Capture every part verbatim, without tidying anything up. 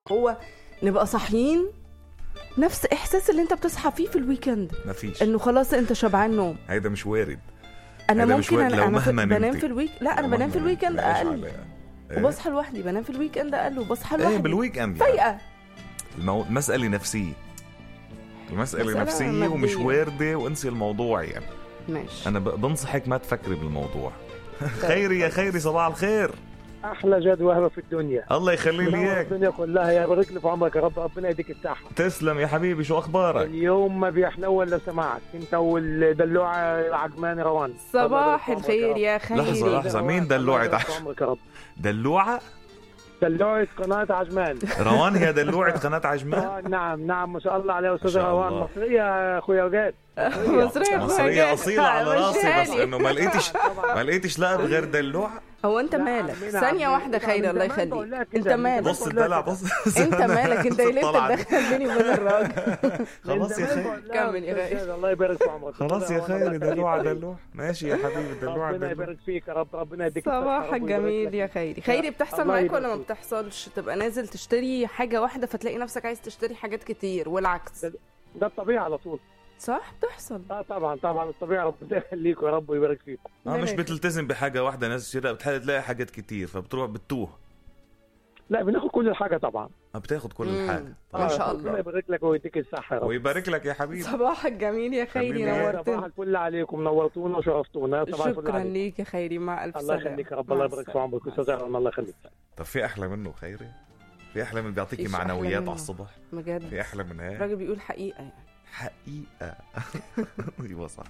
هو نبقى صاحيين نفس احساس اللي انت بتصحى فيه في الويكند، مفيش، انه خلاص انت شبعان نوم. هيدا مش وارد. انا هيدا مش ممكن وارد. انا, لو أنا في مهما بنام نمتي. في الويك لا انا لو بنام في مهما الويكند نمتي، إيش اقل عليها؟ إيه؟ وبصحى لوحدي. بنام في الويكند اقل وبصحى لوحدي. ايه بالويك اند يعني. فايقه. المو... مسألة نفسية، المسألة مسألة نفسية مادية. ومش واردة، وانسي الموضوع يعني. ماشي. انا ب... بنصحك ما تفكري بالموضوع. خيري يا خيري، صباح الخير. احلى جد وهبه في الدنيا. الله يخلي لي منور اياك. الدنيا كلها، يا بارك لي في عمرك يا رب، ربنا يديك الصحه. تسلم يا حبيبي، شو اخبارك؟ اليوم ما بيحلو الا سماعك انت والدلوعه عجمان روان. صباح الخير يا خيري. لحظة لحظة، مين دلوعة عش... عمرك يا رب. دلوعة؟ دلوعه قناه عجمان. روان هي دلوعة قناة عجمان؟ آه نعم نعم، ما شاء الله عليها ما استاذه شاء روان، الله. مصريه يا اخويا وجاد. مصرية مصرية أصيلة على راسي، بس مشهالي. إنه ما لقيتش ما لقيتش لقب غير دلوعة. هو انت لا، مالك؟ عمنا، ثانية عمنا. واحدة خير، من الله زمان بقول يخليك. لك انت كده، من مالك؟ زمان بص بقول لك الدلع، كده. بص. انت مالك؟ انت ليه طلع. بتدخل بيني وبين الراجل؟ خلاص يا من زمان خير. بقول لك كمل يا خير. أستاذ، الله يبارك في عمرك. خلاص يا الله خير، يخليك. دلوعة دلوعة. ماشي يا حبيبي، دلوعة ربنا دلوعة. يبارك فيك يا رب، ربنا يديك الصحة، صباحك رب ويبارك جميل لك. يا خيري. خيري بتحصل الله معاك يبارك ولا ما فيك. بتحصلش؟ تبقى نازل تشتري حاجة واحدة فتلاقي نفسك عايز تشتري حاجات كتير والعكس. ده الطبيعي على طول. صح بتحصل. اه طبعا طبعا الطبيعي، ربنا يخليك يا رب ويبارك فيك. اه مش بتلتزم بحاجة واحدة، ناس كده بتحاول تلاقي حاجات كتير فبتروح بتوه. لا بناخد كل الحاجه طبعا. ما بتاخد كل مم. الحاجة. ما شاء ربنا الله. يبارك لك ويديك الصحه يا رب. ويبارك لك يا حبيبي. صباحك جميل يا خيري، خليني- صباح نورتنا. الفل عليكم، نورتونا وشرفتونا. صباح الفل شكرا عليكم. ليك يا خيري، مع ألف الله سلامة. يخليك يا رب، مع الله يبارك في السلامة. عمرك مع استاذ عمر، الله يخليك. طب في أحلى منه خيري؟ في أحلى من بيعطيكي فيش أحلى معنويات منه. على الصبح؟ بجد في أحلى من هيك؟ الراجل بيقول حقيقة يعني. حقيقة. ايوه صح.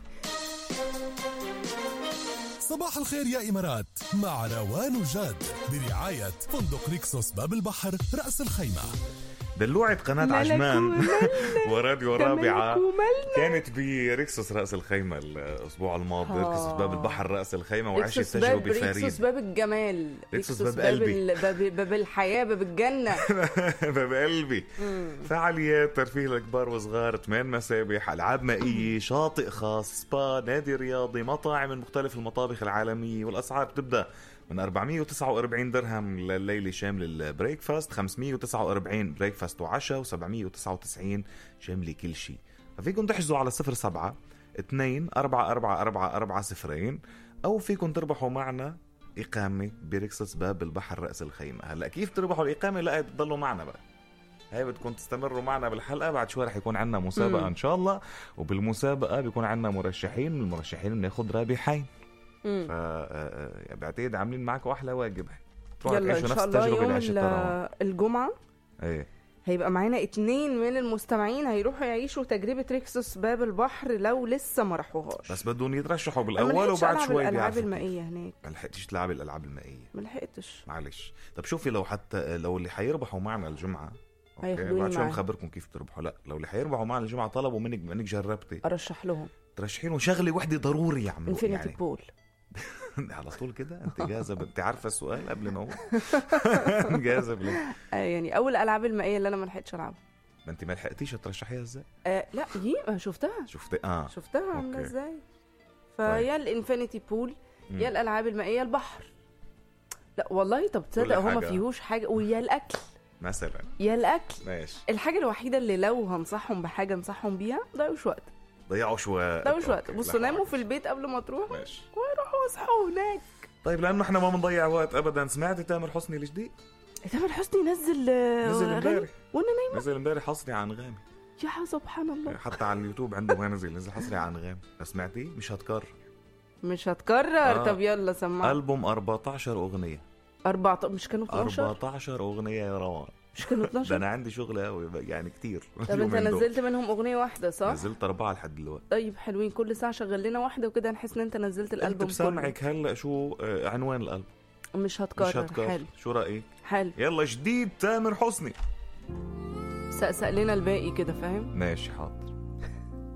صباح الخير يا إمارات مع روان وجاد برعاية فندق ريكسوس باب البحر رأس الخيمة. دلوعة قناة ملك عجمان وملك. وراديو ده رابعة ملك وملك. كانت بريكسوس رأس الخيمة الأسبوع الماضي. آه. ريكسوس باب البحر رأس الخيمة وعشت ريكسوس تجربة باب ريكسوس فريدة. باب الجمال. ريكسوس باب قلبي. ال- باب, باب الحياة، باب الجنة. باب قلبي. فعاليات ترفيه لكبار وصغار، ثمان مسابح، ألعاب مائية، شاطئ خاص، سبا، نادي رياضي، مطاعم من مختلف المطابخ العالمية. والأسعار بتبدأ من أربعمية وتسعة وأربعين درهم لليلة شامل البريكفاست، خمسمية وتسعة وأربعين بريكفاست وعشاء، وسبعمية وتسعة وتسعين شامل كل شيء. ففيكم تحجزوا على صفر سبعة اثنين أربعة أربعة أربعة أربعة صفرين، أو فيكم تربحوا معنا إقامة بريكسوس باب البحر رأس الخيمة. هلأ كيف تربحوا الإقامة؟ لا تضلوا معنا بقى، هاي بدكم تستمروا معنا بالحلقة. بعد شوي رح يكون عنا مسابقة مم. إن شاء الله، وبالمسابقة بيكون عنا مرشحين، من المرشحين بناخد رابحين. مم. ف بعتقد عاملين معكم أحلى واجب. تروحوا يلا تعيشوا ان نفس شاء الله التجربة يوم اللي عشتها. ال- الجمعة ايه هيبقى معانا اتنين من المستمعين هيروحوا يعيشوا تجربة ريكسوس باب البحر لو لسه ما راحوهاش. بس بدهم يترشحوا أنا بالأول ملحقتش وبعد ألعب شوي الألعاب بيعرفوا. المائية هناك، ما لحقتيش تلعب الألعاب المائية؟ ملحقتش. معلش. طب شوفي، لو حتى لو اللي حيربحوا معنا الجمعة أوكي، هياخدوني بعد شوي معاهم. مخبركم كيف تربحوا. لا لو اللي حيربحوا معنا الجمعة طلبوا منك بما انك جربتي ارشح لهم ترشحين وشغلة وحدة ضروري يعملوا انفينيتي بول. على طول كده. انت جاذب، انت عارفة السؤال قبل ما هو جاذب ليه؟ آه يعني اول الالعاب المائية اللي انا ما لحقتش العبها. ما انت ما لحقتيش ترشحيها ازاي؟ آه لا يي آه، شفتها شفتي اه شفتها عاملة أوكي. ازاي. فيا الانفينيتي بول مم. يا الالعاب المائية البحر. لا والله طب تصدق هو ما حاجة. فيهوش حاجة. ويا الاكل مثلا. يا الاكل. ماشي. الحاجة الوحيدة اللي لو هنصحهم بحاجة نصحهم بيها ضيعوش وقت. ضيعوا شوي ضيعوش وقت. أوكي، بصوا لا ناموا حرج. في البيت قبل ما تروحوا ماشي. ويروحوا يصحوا هناك. طيب لانه احنا ما بنضيع وقت ابدا، سمعتي تامر حسني الجديد؟ تامر حسني نزل آه، نزل أغاني امبارح. وانا نايمة. نزل امبارح حصري عن انغامي. يا سبحان الله. حتى على اليوتيوب عنده ما نزل نزل حصري عن انغامي. سمعتي؟ مش هتكرر. مش هتكرر. آه. طب يلا سمع. ألبوم أربعتاشر أغنية. أربعة مش كانوا اتناشر؟ أربعتاشر أغنية يا روان. مش كانوا ده اتناشر؟ أنا عندي شغل قوي يعني كتير. طب انت اليومين دول. نزلت منهم اغنية واحدة صح؟ نزلت أربعة لحد دلوقتي. طيب حلوين، كل ساعة شغل لنا واحدة وكده نحس ان انت نزلت قلت الالبوم بسامعك هلا شو آه، عنوان الألبوم. كله. مش هتكرر. مش هتكرر. حلو شو رأيك؟ حلو. يلا جديد تامر حسني. سقسق لنا الباقي كده فاهم. ماشي حاضر.